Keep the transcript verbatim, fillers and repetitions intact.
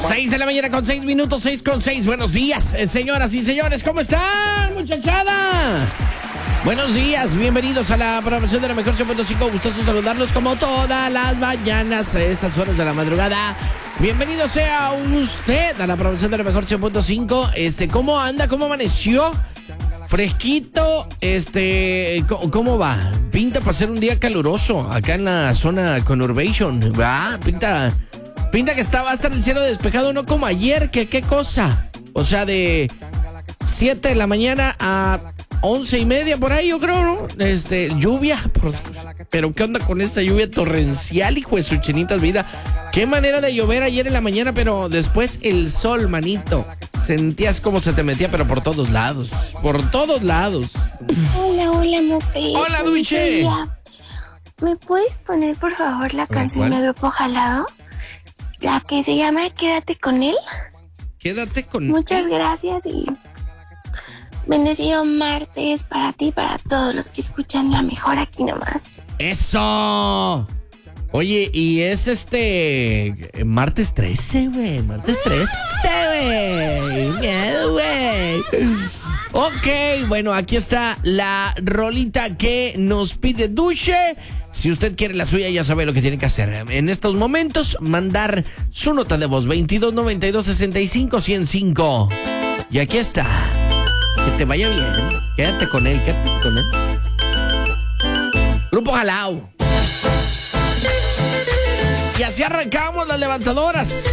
Seis de la mañana con seis minutos, seis con seis. Buenos días, eh, señoras y señores. ¿Cómo están, muchachada? Buenos días, bienvenidos a la programación de la Mejor cien punto cinco. Gustoso saludarlos como todas las mañanas a estas horas de la madrugada. Bienvenido sea usted a la programación de la Mejor cien punto cinco. Este, ¿cómo anda? ¿Cómo amaneció? Fresquito, este, ¿cómo va? Pinta para ser un día caluroso acá en la zona Conurbation, ¿va? Pinta, pinta que está, va a estar el cielo despejado, no como ayer, que qué cosa. O sea, de siete de la mañana a once y media por ahí, yo creo, ¿no? Este, lluvia, pero ¿qué onda con esta lluvia torrencial, hijo de sus chinitas vida? Qué manera de llover ayer en la mañana, pero después el sol, manito. Sentías como se te metía, pero por todos lados. Por todos lados. Hola, hola, Mope. Hola, Dulce. ¿Me puedes poner, por favor, la canción de Grupo Jalado? La que se llama Quédate con él. Quédate con él. Muchas gracias y bendecido martes para ti y para todos los que escuchan La Mejor aquí nomás. ¡Eso! Oye, y es este martes trece, güey. Martes trece, güey. Miedo, güey. Ok, bueno, aquí está la rolita que nos pide Duche. Si usted quiere la suya, ya sabe lo que tiene que hacer. En estos momentos, mandar su nota de voz veintidós noventa y dos sesenta y cinco ciento cinco. Y aquí está. Que te vaya bien. Quédate con él, quédate con él. Grupo Jalao. Y así arrancamos las levantadoras.